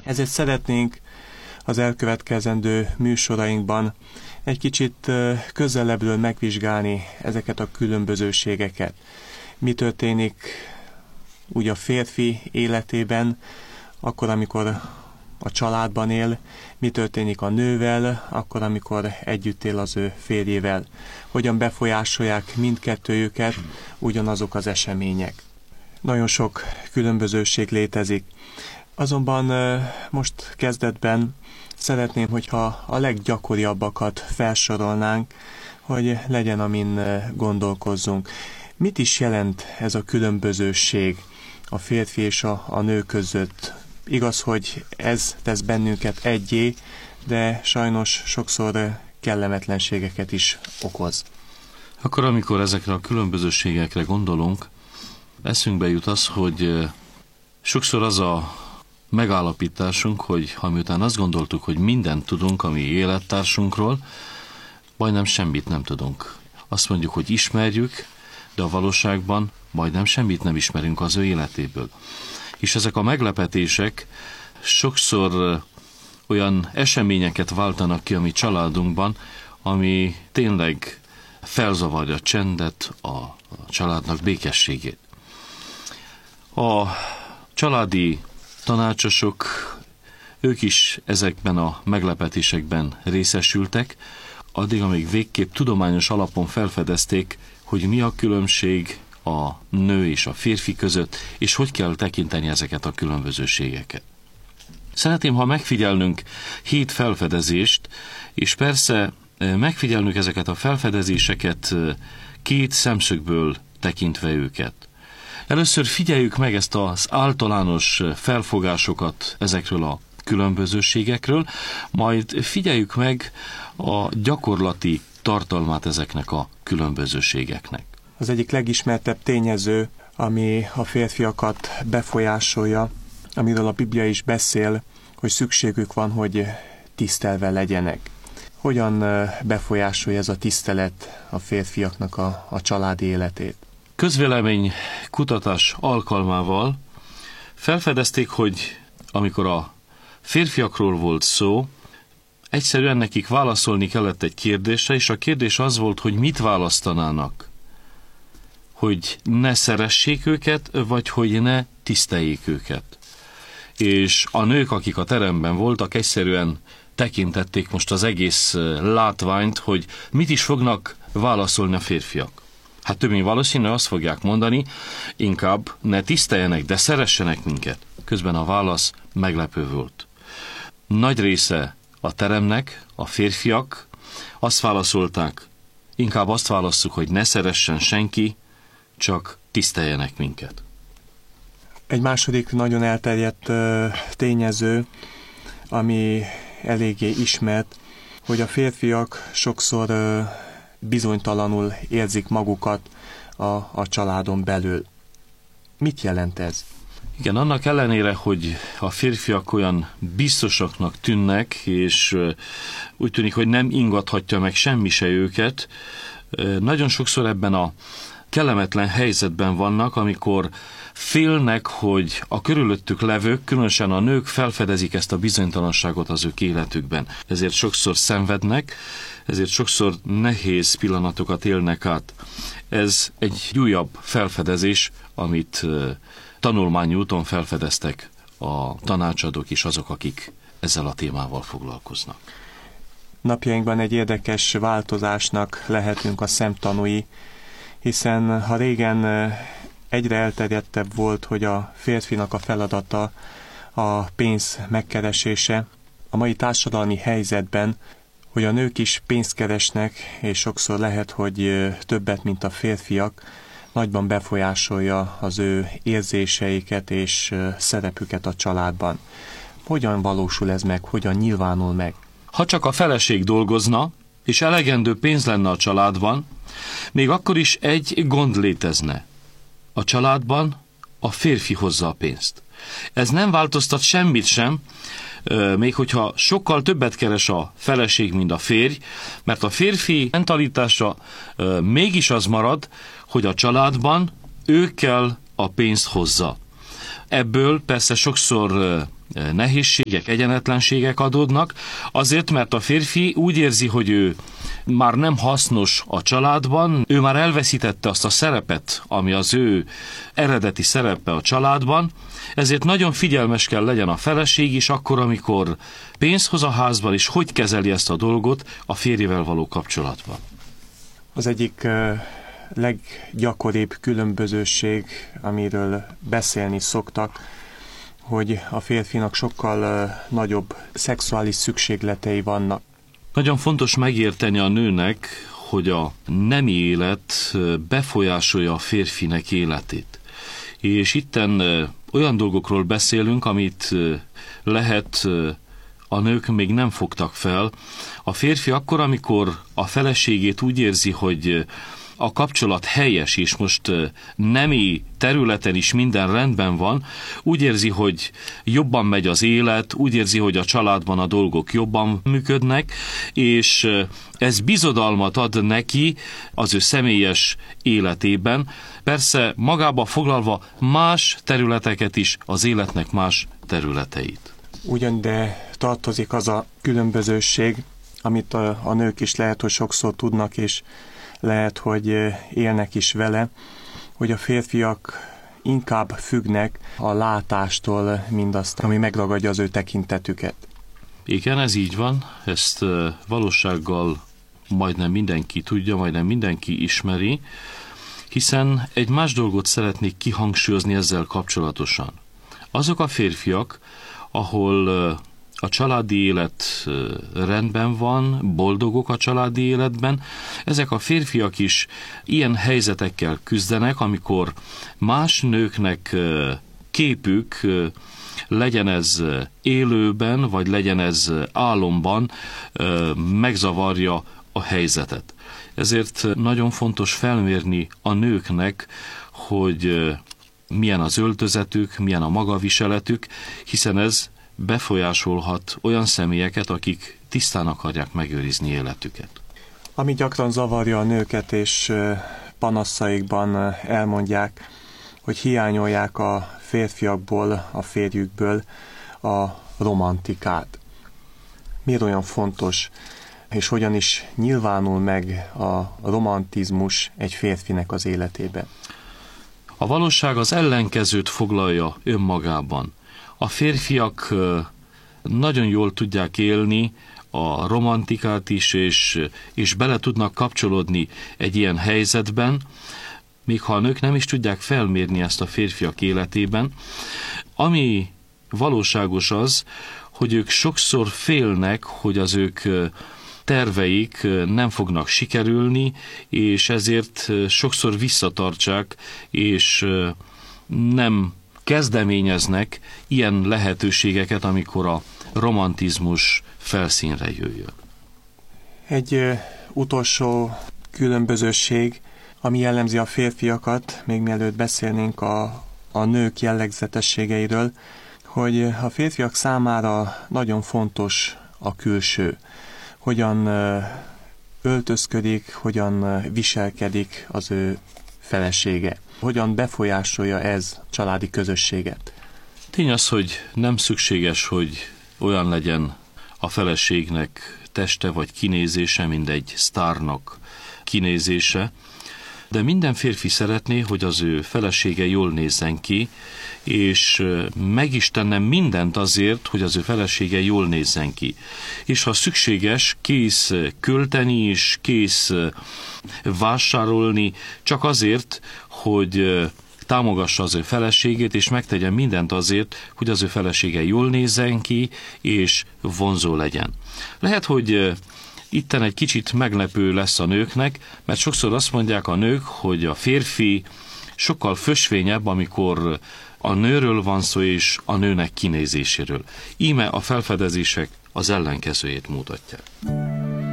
Ezért szeretnénk az elkövetkezendő műsorainkban egy kicsit közelebbről megvizsgálni ezeket a különbözőségeket. Mi történik úgy a férfi életében, akkor, amikor a családban él, mi történik a nővel, akkor, amikor együtt él az ő férjével. Hogyan befolyásolják mindkettőjüket ugyanazok az események. Nagyon sok különbözőség létezik. Azonban most kezdetben szeretném, hogyha a leggyakoribbakat felsorolnánk, hogy legyen, amin gondolkozzunk. Mit is jelent ez a különbözőség a férfi és a nő között? Igaz, hogy ez tesz bennünket egyé, de sajnos sokszor kellemetlenségeket is okoz. Akkor, amikor ezekre a különbözőségekre gondolunk, eszünkbe jut az, hogy sokszor az a megállapításunk, hogy ha miután azt gondoltuk, hogy mindent tudunk a mi élettársunkról, majdnem semmit nem tudunk. Azt mondjuk, hogy ismerjük, de a valóságban majdnem semmit nem ismerünk az ő életéből. És ezek a meglepetések sokszor olyan eseményeket váltanak ki a mi családunkban, ami tényleg felzavarja a csendet, a családnak békességét. A családi tanácsosok, ők is ezekben a meglepetésekben részesültek, addig, amíg végképp tudományos alapon felfedezték, hogy mi a különbség a nő és a férfi között, és hogy kell tekinteni ezeket a különbözőségeket. Szeretném, ha megfigyelnünk 7 felfedezést, és persze megfigyelnünk ezeket a felfedezéseket 2 szemszögből tekintve őket. Először figyeljük meg ezt az általános felfogásokat ezekről a különbözőségekről, majd figyeljük meg a gyakorlati tartalmát ezeknek a különbözőségeknek. Az egyik legismertebb tényező, ami a férfiakat befolyásolja, amiről a Biblia is beszél, hogy szükségük van, hogy tisztelve legyenek. Hogyan befolyásolja ez a tisztelet a férfiaknak a családi életét? Közvélemény kutatás alkalmával felfedezték, hogy amikor a férfiakról volt szó, egyszerűen nekik válaszolni kellett egy kérdésre, és a kérdés az volt, hogy mit választanának. Hogy ne szeressék őket, vagy hogy ne tiszteljék őket. És a nők, akik a teremben voltak, egyszerűen tekintették most az egész látványt, hogy mit is fognak válaszolni a férfiak. Hát több mint valószínű azt fogják mondani, inkább ne tiszteljenek, de szeressenek minket. Közben a válasz meglepő volt. Nagy része a teremnek, a férfiak azt válaszolták, inkább azt válasszuk, hogy ne szeressen senki, csak tiszteljenek minket. Egy második nagyon elterjedt tényező, ami eléggé ismert, hogy a férfiak sokszor bizonytalanul érzik magukat a családon belül. Mit jelent ez? Igen, annak ellenére, hogy a férfiak olyan biztosaknak tűnnek, és úgy tűnik, hogy nem ingathatja meg semmi se őket, nagyon sokszor ebben a kellemetlen helyzetben vannak, amikor félnek, hogy a körülöttük levők, különösen a nők felfedezik ezt a bizonytalanságot az ők életükben. Ezért sokszor szenvednek, ezért sokszor nehéz pillanatokat élnek át. Ez egy újabb felfedezés, amit tanulmányi úton felfedeztek a tanácsadók és azok, akik ezzel a témával foglalkoznak. Napjainkban egy érdekes változásnak lehetünk a szemtanúi, hiszen ha régen egyre elterjedtebb volt, hogy a férfinak a feladata a pénz megkeresése, a mai társadalmi helyzetben, hogy a nők is pénzt keresnek, és sokszor lehet, hogy többet, mint a férfiak, nagyban befolyásolja az ő érzéseiket és szerepüket a családban. Hogyan valósul ez meg, hogyan nyilvánul meg? Ha csak a feleség dolgozna, és elegendő pénz lenne a családban, még akkor is egy gond létezne. A családban a férfi hozza a pénzt. Ez nem változtat semmit sem, még hogyha sokkal többet keres a feleség, mint a férj, mert a férfi mentalitása mégis az marad, hogy a családban ő kell a pénzt hozza. Ebből persze sokszor nehézségek, egyenetlenségek adódnak, azért, mert a férfi úgy érzi, hogy ő már nem hasznos a családban, ő már elveszítette azt a szerepet, ami az ő eredeti szerepe a családban, ezért nagyon figyelmes kell legyen a feleség is akkor, amikor pénzt hoz a házban, és hogy kezeli ezt a dolgot a férjével való kapcsolatban. Az egyik leggyakoribb különbözőség, amiről beszélni szoktak, hogy a férfinak sokkal nagyobb szexuális szükségletei vannak. Nagyon fontos megérteni a nőnek, hogy a nemi élet befolyásolja a férfinek életét. És itten olyan dolgokról beszélünk, amit lehet a nők még nem fogtak fel. A férfi akkor, amikor a feleségét úgy érzi, hogy a kapcsolat helyes, és most nemi területen is minden rendben van, úgy érzi, hogy jobban megy az élet, úgy érzi, hogy a családban a dolgok jobban működnek, és ez bizodalmat ad neki az ő személyes életében. Persze magába foglalva más területeket is, az életnek más területeit. Ugyan, de tartozik az a különbözőség, amit a nők is lehet, hogy sokszor tudnak, és lehet, hogy élnek is vele, hogy a férfiak inkább függnek a látástól, mindazt, ami megragadja az ő tekintetüket. Igen, ez így van, ezt valósággal majdnem mindenki tudja, majdnem mindenki ismeri, hiszen egy más dolgot szeretnék kihangsúlyozni ezzel kapcsolatosan. Azok a férfiak, ahol a családi élet rendben van, boldogok a családi életben, ezek a férfiak is ilyen helyzetekkel küzdenek, amikor más nőknek képük, legyen ez élőben, vagy legyen ez álomban, megzavarja a helyzetet. Ezért nagyon fontos felmérni a nőknek, hogy milyen az öltözetük, milyen a magaviseletük, hiszen ez befolyásolhat olyan személyeket, akik tisztán akarják megőrizni életüket. Ami gyakran zavarja a nőket, és panaszaikban elmondják, hogy hiányolják a férfiakból, a férjükből a romantikát. Miért olyan fontos, és hogyan is nyilvánul meg a romantizmus egy férfinek az életében? A valóság az ellenkezőt foglalja önmagában. A férfiak nagyon jól tudják élni a romantikát is, és bele tudnak kapcsolódni egy ilyen helyzetben, még ha a nők nem is tudják felmérni ezt a férfiak életében. Ami valóságos az, hogy ők sokszor félnek, hogy az ők terveik nem fognak sikerülni, és ezért sokszor visszatartsák, és nem kezdeményeznek ilyen lehetőségeket, amikor a romantizmus felszínre jöjjön. Egy utolsó különbözőség, ami jellemzi a férfiakat, még mielőtt beszélnénk a nők jellegzetességeiről, hogy a férfiak számára nagyon fontos a külső. Hogyan öltözködik, hogyan viselkedik az ő felesége. Hogyan befolyásolja ez a családi közösséget? Tény az, hogy nem szükséges, hogy olyan legyen a feleségnek teste vagy kinézése, mint egy sztárnak kinézése, de minden férfi szeretné, hogy az ő felesége jól nézzen ki, és meg is tenne mindent azért, hogy az ő felesége jól nézzen ki. És ha szükséges, kész költeni is, kész vásárolni, csak azért, hogy támogassa az ő feleségét, és megtegyen mindent azért, hogy az ő felesége jól nézzen ki, és vonzó legyen. Lehet, hogy itten egy kicsit meglepő lesz a nőknek, mert sokszor azt mondják a nők, hogy a férfi sokkal fösvényebb, amikor a nőről van szó, és a nőnek kinézéséről. Íme a felfedezések az ellenkezőjét mutatják.